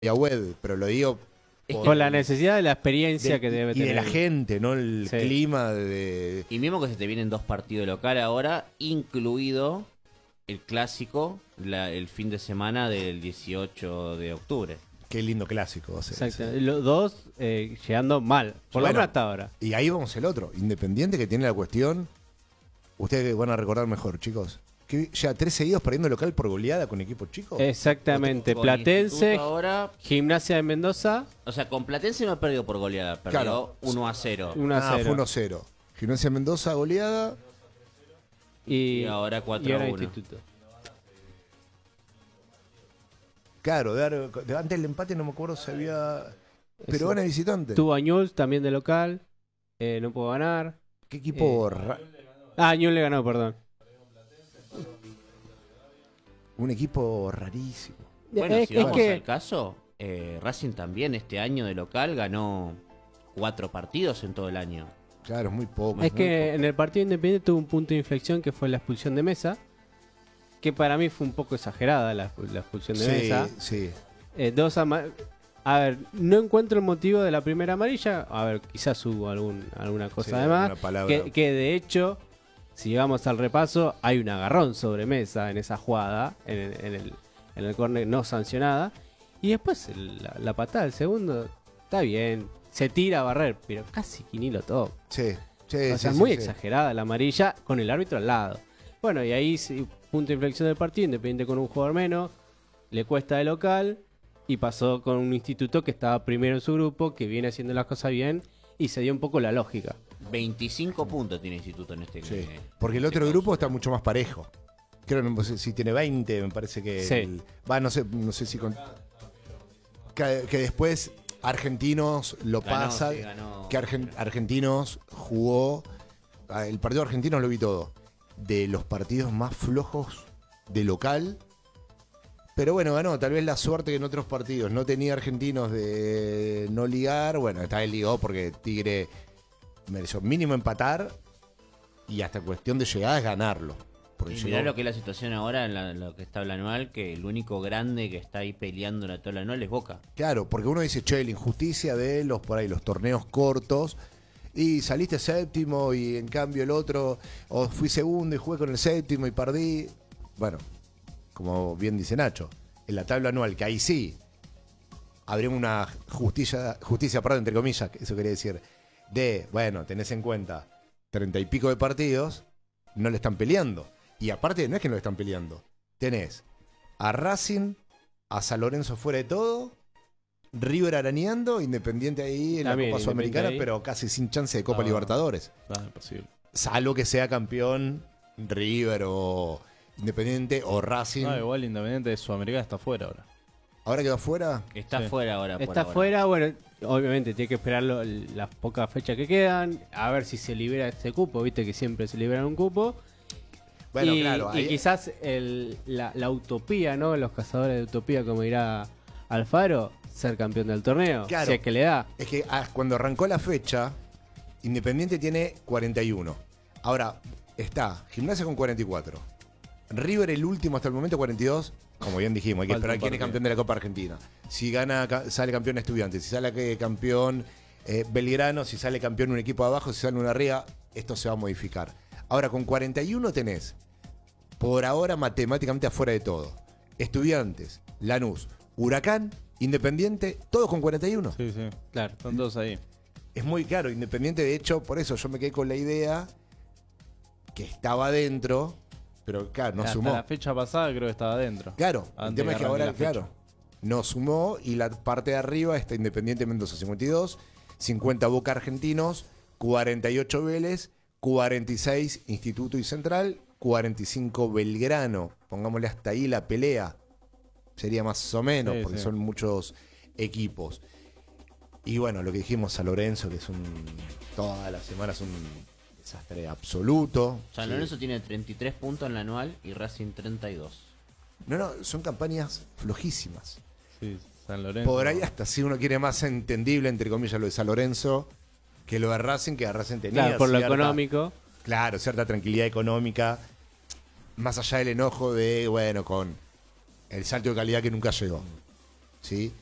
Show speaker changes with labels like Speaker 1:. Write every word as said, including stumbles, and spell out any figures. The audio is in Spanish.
Speaker 1: web, pero lo digo
Speaker 2: por, con la necesidad de la experiencia
Speaker 1: de,
Speaker 2: que debe
Speaker 1: y
Speaker 2: tener.
Speaker 1: Y de la gente, ¿no? El
Speaker 2: sí.
Speaker 1: clima de...
Speaker 3: Y mismo que se te vienen dos partidos locales ahora, incluido el clásico, la, el fin de semana del dieciocho de octubre.
Speaker 1: Qué lindo clásico. O sea,
Speaker 2: exacto. Sí. Los dos eh, llegando mal, por bueno, lo menos hasta ahora.
Speaker 1: Y ahí vamos el otro. Independiente, que tiene la cuestión. Ustedes van a recordar mejor, chicos. Que ya tres seguidos perdiendo local por goleada con equipos chicos.
Speaker 2: Exactamente. Con Platense,
Speaker 3: ahora,
Speaker 2: Gimnasia de Mendoza.
Speaker 3: O sea, con Platense no ha perdido por goleada, perdió claro. uno a cero.
Speaker 1: Ah, fue uno a cero. Gimnasia de Mendoza goleada.
Speaker 3: Y, y ahora cuatro a uno.
Speaker 1: Claro, de, de, antes del empate no me acuerdo si había... Pero van a visitante.
Speaker 2: Tuvo a Ñuls también de local. Eh, no pudo ganar.
Speaker 1: ¿Qué equipo? Eh...
Speaker 2: Ra... Ah, Ñuls le ganó, perdón.
Speaker 1: Un equipo rarísimo.
Speaker 3: Bueno,
Speaker 2: es,
Speaker 3: si vamos
Speaker 2: es que...
Speaker 3: al caso, eh, Racing también este año de local ganó cuatro partidos en todo el año.
Speaker 1: Claro, es muy poco.
Speaker 2: Es
Speaker 1: muy
Speaker 2: que
Speaker 1: poco.
Speaker 2: En el partido Independiente tuvo un punto de inflexión que fue la expulsión de Mesa, que para mí fue un poco exagerada la, la expulsión de
Speaker 1: sí,
Speaker 2: Mesa.
Speaker 1: Sí,
Speaker 2: eh, dos ama... A ver, no encuentro el motivo de la primera amarilla. A ver, quizás hubo algún, alguna cosa
Speaker 1: sí,
Speaker 2: además.
Speaker 1: palabra...
Speaker 2: Que, que de hecho... Si vamos al repaso, hay un agarrón sobre Mesa en esa jugada, en el, en el, en el córner no sancionada. Y después el, la, la patada del segundo, está bien, se tira a barrer, pero casi que ni lo toca.
Speaker 1: Sí, sí,
Speaker 2: o sea,
Speaker 1: sí,
Speaker 2: muy
Speaker 1: sí,
Speaker 2: exagerada sí. La amarilla con el árbitro al lado. Bueno, y ahí punto de inflexión del partido, Independiente con un jugador menos, le cuesta de local y pasó con un instituto que estaba primero en su grupo, que viene haciendo las cosas bien y se dio un poco la lógica.
Speaker 3: veinticinco puntos tiene Instituto en este.
Speaker 1: Sí,
Speaker 3: en
Speaker 1: porque el
Speaker 3: este
Speaker 1: otro
Speaker 3: caso.
Speaker 1: grupo está mucho más parejo. Creo que si tiene veinte, me parece que.
Speaker 2: Sí.
Speaker 1: El, va, no sé, no sé si. Con, que, que después Argentinos lo
Speaker 3: ganó,
Speaker 1: pasa.
Speaker 3: sí, ganó.
Speaker 1: Que Argent, Argentinos jugó. El partido argentino lo vi todo. De los partidos más flojos de local. Pero bueno, ganó. Tal vez la suerte que en otros partidos no tenía Argentinos de no ligar. Bueno, esta vez ligó porque Tigre mereció mínimo empatar y hasta cuestión de llegadas ganarlo.
Speaker 3: Y mirá llegó... lo que es la situación ahora en la, lo que está el anual, que el único grande que está ahí peleando en la tabla anual es Boca.
Speaker 1: Claro, porque uno dice, che, la injusticia de los por ahí los torneos cortos y saliste séptimo y en cambio el otro, o fui segundo y jugué con el séptimo y perdí. Bueno, como bien dice Nacho, en la tabla anual, que ahí sí habría una justicia, justicia, perdón, entre comillas, eso quería decir, de, bueno, tenés en cuenta treinta y pico de partidos, no le están peleando. Y aparte, no es que no le están peleando. Tenés a Racing, a San Lorenzo fuera de todo, River arañando, Independiente ahí en
Speaker 2: También,
Speaker 1: la Copa Sudamericana,
Speaker 2: ahí.
Speaker 1: pero casi sin chance de Copa
Speaker 4: Ah,
Speaker 1: Libertadores.
Speaker 4: Ah, imposible.
Speaker 1: Salvo que sea campeón River o Independiente o Racing.
Speaker 4: Ah, igual Independiente de Sudamericana está fuera ahora.
Speaker 1: ¿Ahora quedó afuera?
Speaker 3: Está
Speaker 4: Sí.
Speaker 3: fuera ahora. por
Speaker 2: Está
Speaker 3: ahora.
Speaker 2: fuera, bueno, obviamente tiene que esperar lo- las pocas fechas que quedan, a ver si se libera este cupo, viste que siempre se libera un cupo.
Speaker 1: Bueno,
Speaker 2: y,
Speaker 1: claro.
Speaker 2: y
Speaker 1: ahí-
Speaker 2: quizás el- la, la utopía, ¿no? Los cazadores de utopía, como dirá Alfaro, ser campeón del torneo,
Speaker 1: Claro.
Speaker 2: si es que le da.
Speaker 1: Es que ah, cuando arrancó la fecha, Independiente tiene cuarenta y uno. Ahora, está Gimnasia con cuarenta y cuatro. River el último hasta el momento, cuarenta y dos. Como bien dijimos, hay que
Speaker 4: Falta
Speaker 1: esperar
Speaker 4: un
Speaker 1: quién es
Speaker 4: partido.
Speaker 1: campeón de la Copa Argentina. Si gana, ca- sale campeón Estudiantes. Si sale que- campeón eh, Belgrano, si sale campeón un equipo de abajo, si sale una arriba, esto se va a modificar. Ahora, con cuarenta y uno tenés, por ahora matemáticamente afuera de todo, Estudiantes, Lanús, Huracán, Independiente, todos con cuarenta y uno.
Speaker 4: Sí, sí.
Speaker 2: Claro.
Speaker 4: Están todos ahí.
Speaker 1: Es muy claro, Independiente, de hecho, por eso yo me quedé con la idea que estaba adentro, pero claro, no
Speaker 4: Hasta
Speaker 1: sumó.
Speaker 4: la fecha pasada creo que estaba adentro.
Speaker 1: Claro, el
Speaker 4: Antes
Speaker 1: tema
Speaker 4: de
Speaker 1: es que
Speaker 4: arranque
Speaker 1: ahora,
Speaker 4: la fecha.
Speaker 1: claro, no sumó y la parte de arriba está Independiente Mendoza cincuenta y dos, cincuenta Boca Argentinos, cuarenta y ocho Vélez, cuarenta y seis Instituto y Central, cuarenta y cinco Belgrano. Pongámosle hasta ahí la pelea. Sería más o menos,
Speaker 4: Sí,
Speaker 1: porque
Speaker 4: sí.
Speaker 1: son muchos equipos. Y bueno, lo que dijimos a Lorenzo, que es un. Todas las semanas un desastre absoluto.
Speaker 3: San
Speaker 1: Sí.
Speaker 3: Lorenzo tiene treinta y tres puntos en la anual y Racing treinta y dos.
Speaker 1: No, no, son campañas flojísimas.
Speaker 4: Sí, San Lorenzo.
Speaker 1: Por ahí hasta si uno quiere más entendible, entre comillas, lo de San Lorenzo, que lo de Racing, que Racing tenía.
Speaker 2: Claro, por lo
Speaker 1: cierta-
Speaker 2: económico.
Speaker 1: Claro, cierta tranquilidad económica, más allá del enojo de, bueno, con el salto de calidad que nunca llegó. ¿Sí?